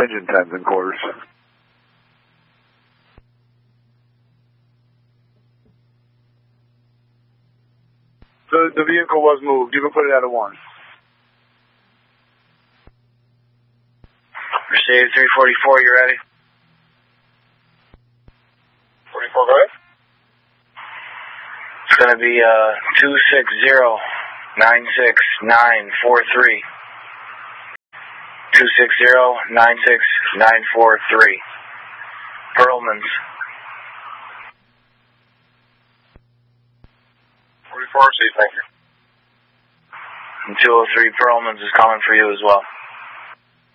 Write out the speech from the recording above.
engine 10s and quarters. The vehicle was moved. You can put it at a 1. Mercedes 344, you ready? 44, go ahead. It's going to be 260-96943. 260-96943. Perlman's. 44, see, thank you. And 203 Perlman's is calling for you as well.